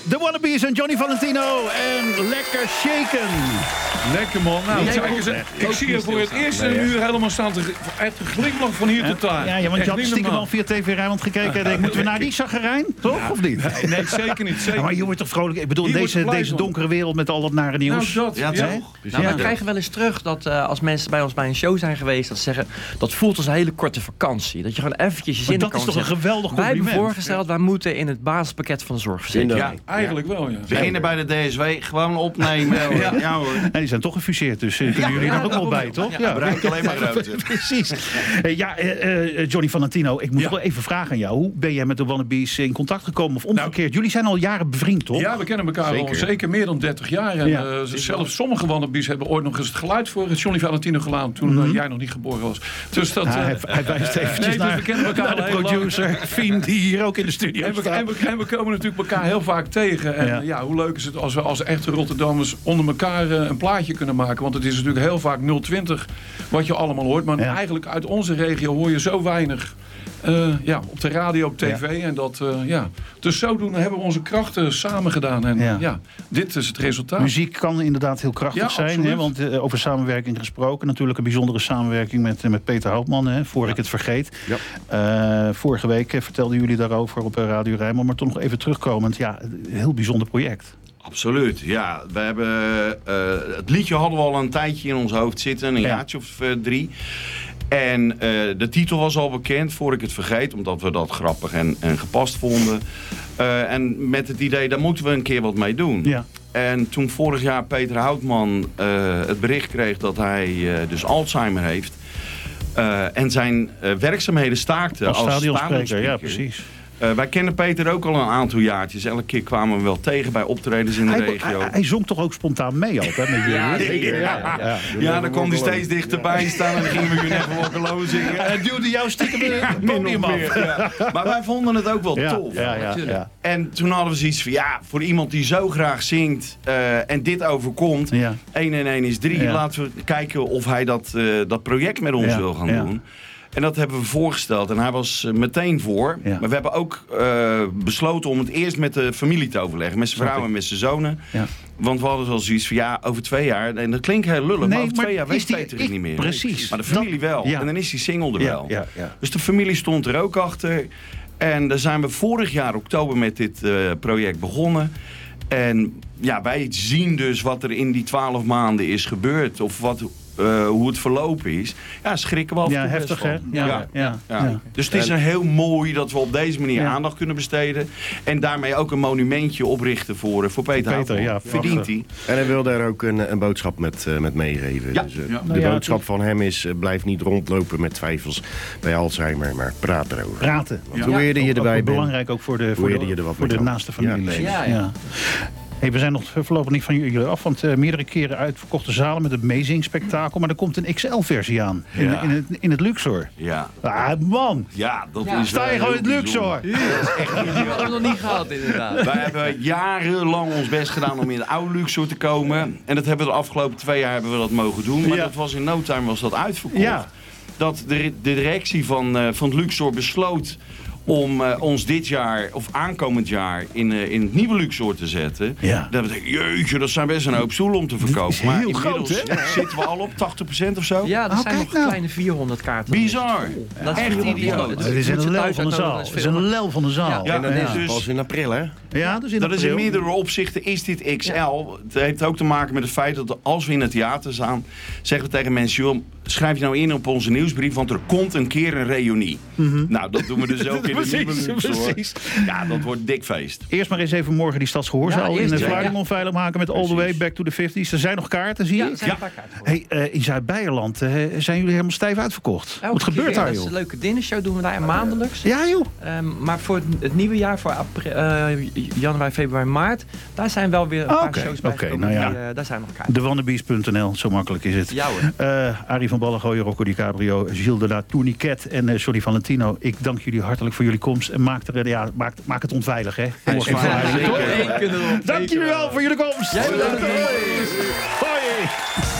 De Wannabes en Johnny Valentino en lekker shaken. Lekker man. Nou, ik zie je voor het eerste uur helemaal staan echt een glimlach van hier tot daar. Ja, want je had stiekem al via TV Rijnmond gekeken en denk, moeten we naar die zagrijn? Toch, of niet? Nee, zeker niet. Zeker. Ja, maar je wordt toch vrolijk. Ik bedoel, deze donkere wereld met al dat nare nieuws. Nou, dat. Ja, toch? We krijgen wel eens terug dat als mensen bij ons bij een show zijn geweest, dat ze zeggen, dat voelt als een hele korte vakantie. Dat je gewoon eventjes je zin kan zeggen. Dat is toch een geweldig compliment. Wij hebben voorgesteld, wij moeten in het basispakket van de zorgverzekering. Ja, eigenlijk wel, ja. Beginnen bij de DSW, gewoon opnemen. Ja hoor. En die zijn toch gefuseerd, dus kunnen jullie er ook wel bij, toch? Ja, bereikt alleen maar groter. Precies. Johnny Valentino, ik moet wel even vragen aan jou. Hoe ben jij met de Wannabes in contact gekomen of omgekeerd? Jullie zijn al jaren bevriend, toch? Ja, we kennen elkaar al zeker meer dan 30 jaar. En zelfs somme Wannabes hebben ooit nog eens het geluid voor het Johnny Valentino gedaan toen jij nog niet geboren was. Dus dat, hij wijst eventjes naar de producer, Fien, die hier ook in de studio staat. En we komen natuurlijk elkaar heel vaak tegen. En hoe leuk is het als we als echte Rotterdammers onder elkaar een plaatje kunnen maken. Want het is natuurlijk heel vaak 020 wat je allemaal hoort. Maar eigenlijk uit onze regio hoor je zo weinig op de radio, op tv. En dat, Dus zodoende hebben we onze krachten samen gedaan. En dit is het resultaat. Muziek kan inderdaad heel krachtig zijn. Hè, want over samenwerking gesproken. Natuurlijk een bijzondere samenwerking met Peter Houtman. Voor ik het vergeet. Ja. Vorige week vertelden jullie daarover op Radio Rijnmond. Maar toch nog even terugkomend. Ja, een heel bijzonder project. Absoluut, ja. We hebben, het liedje hadden we al een tijdje in ons hoofd zitten. Een jaartje of 3. En de titel was al bekend, voor ik het vergeet. Omdat we dat grappig en gepast vonden. En met het idee, daar moeten we een keer wat mee doen. Ja. En toen vorig jaar Peter Houtman het bericht kreeg dat hij dus Alzheimer heeft. En zijn werkzaamheden staakte als stadionspreker. Ja, precies. Wij kennen Peter ook al een aantal jaartjes. Elke keer kwamen we hem wel tegen bij optredens in de regio. Hij zong toch ook spontaan mee altijd met jullie? Ja, dan kwam hij steeds dichterbij staan en dan gingen we nu even Walkerloos zingen. Hij duwde jou stiekem het podium af. Maar wij vonden het ook wel tof. Ja. En toen hadden we zoiets van, voor iemand die zo graag zingt en dit overkomt, 1 en 1 is 3. Laten we kijken of hij dat project met ons wil gaan doen. En dat hebben we voorgesteld. En hij was meteen voor. Ja. Maar we hebben ook besloten om het eerst met de familie te overleggen. Met zijn vrouw en met zijn zonen. Ja. Want we hadden wel zoiets van, over 2 jaar... En dat klinkt heel lullig, maar over 2 jaar weet Peter het niet meer. Precies. Maar de familie wel. Ja. En dan is die single er wel. Ja. Dus de familie stond er ook achter. En daar zijn we vorig jaar oktober met dit project begonnen. En wij zien dus wat er in die 12 maanden is gebeurd. Of hoe het verlopen is. Ja, schrikken we af. Ja, heftig hè? Ja. Dus het is heel mooi dat we op deze manier aandacht kunnen besteden. En daarmee ook een monumentje oprichten voor Peter Houtman. Verdient hij. En hij wil daar ook een boodschap met meegeven. Ja. Dus, de boodschap van hem is, blijf niet rondlopen met twijfels bij Alzheimer, maar praat erover. Praten. Hoe eerder je erbij bent. Belangrijk ook voor de naaste familieleden. Ja. Hey, we zijn nog voorlopig niet van jullie af, want meerdere keren uitverkochte zalen met een meezingspektakel. Maar er komt een XL-versie aan in het Luxor. Ja. Man! Ja, dat is sta je gewoon in het Luxor? Ja, dat is echt niet. We hebben nog niet gehad, inderdaad. Wij hebben jarenlang ons best gedaan om in het oude Luxor te komen. En dat hebben we de afgelopen 2 jaar hebben we dat mogen doen. Maar dat was in no time was dat uitverkocht. Ja. Dat de directie van het Luxor besloot om ons dit jaar of aankomend jaar in het nieuwe Luxor te zetten. Ja. Dan denk ik, jeetje, dat zijn best een hoop stoelen om te verkopen. Maar inmiddels zitten we al op 80% of zo. Ja, er zijn nog een kleine 400 kaarten. Bizar. Dat is echt idioot. Het is een lel van de zaal. Het is een lel van de zaal. Ja, en dat is pas in april, hè? Ja, dus dat is in meerdere opzichten is dit XL. Het heeft ook te maken met het feit dat als we in het theater staan, zeggen we tegen mensen, joh, schrijf je nou in op onze nieuwsbrief, want er komt een keer een reunie. Nou, dat doen we dus ook in de nieuwe Luxor. Ja, dat wordt dik feest. Eerst maar eens even morgen die Stadsgehoorzaal in Vlaardingen veilig maken met All the Way Back to the 50s. Er zijn nog kaarten, zie je? Ja, er zijn een paar kaarten. In Zuid-Beierland zijn jullie helemaal stijf uitverkocht. Wat gebeurt daar, joh? Dat is een leuke dinnershow, doen we daar maandelijks. Ja, joh. Maar voor het nieuwe jaar, voor januari, februari, maart, daar zijn wel weer een paar shows bij gekomen. Daar zijn nog kaarten. Dewannabes.nl, zo makkelijk is het. Ja hoor. Arie van Ballengooien, Rocco Di Cabrio, Gilles de la Tourniquet en Johnny Valentino. Ik dank jullie hartelijk voor jullie komst. En maak het onveilig, hè? Dank jullie wel voor jullie komst. Jij bedankt. Hoi.